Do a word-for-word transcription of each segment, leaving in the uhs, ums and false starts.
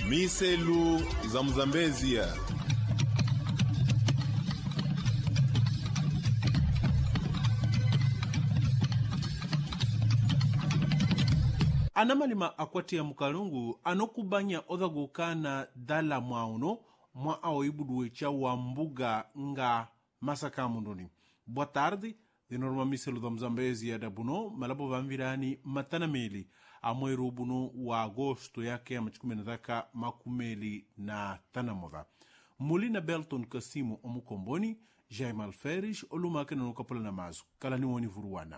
Miselu za Mzambezia. Anamalima akwati ya mukalungu anokubanya odhagukana dala mwauno mwa aoibudu cha wa mbuga nga masaka mundoni. Boa tarde, de norma Miselu da Mzambezia da buno malabo vamvirani matana meli amweru buno wa agosto yake ya machikume na dhaka makumeli na tanamoda. Mulina Belton Kasimu omukomboni, Jaime Alferes olumake na nukapula na mazu. Kalani woni vuruwana.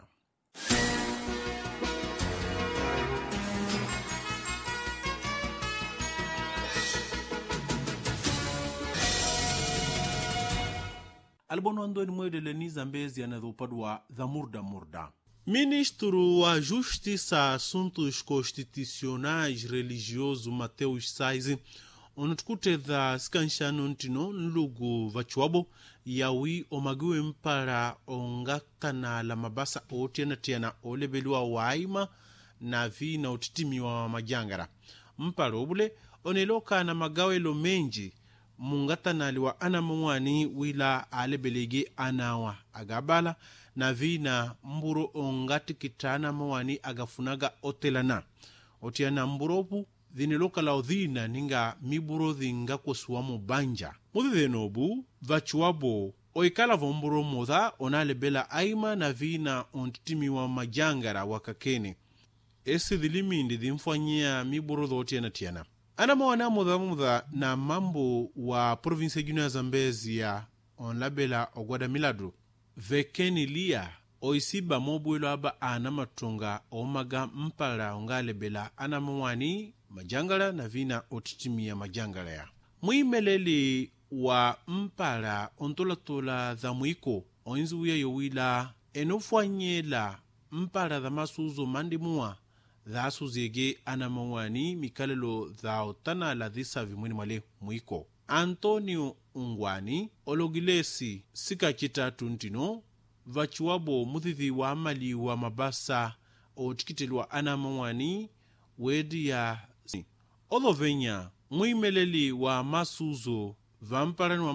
Albono andoni mwede leni Zambezia na dhupadwa dha murda murda. Ministro wa Justiça, Assuntos Constitucionais Religioso Mateus Saizi onutukute dha skanshano ntino nlugu vachuabo yawi omagiwe mpara ongatana la mabasa otiana tiana olebeliwa waima na vi na utitimiwa wa majangara. Mpara obule oneloka na magawelo menji mungatana liwa ana mwani wila alebelege anawa agabala na vina mburo ongati kitana mwani agafunaga otelana. Otiana mburopu dhiniloka la odhina ninga miburo dhinga kosuwamo banja. Mudhi dhenobu, vachuabo, oikala vomburo modha onalebela aima na vina ontitimiwa majangara wakakene. Esi dhilimindi dhimfanyia miburo dhotiana tiana. Ana mwana mudha mudha na mambo wa province juna ya Zambezia on labela ogwada miladu. Vekeni lia oisiba mobuelo aba ana matunga omaga mpala ongalebela ana mwani majangala na vina otitimia majangala ya. Muimeleli wa mpala ontolatola dha mwiko oinzu ya yowila enofanyela mpala dha masuzo mandimua dha asuzege ana mwani mikalelo dha otana la dhisa vimwini mwale mwiko. Antonio Ungwani ologilesi sika chitatu ntino vachuabo muthithi wa amali wa mabasa otikitelwa ana mwani wedi ya odhovenya muimeleli wa masuzo vampalani wa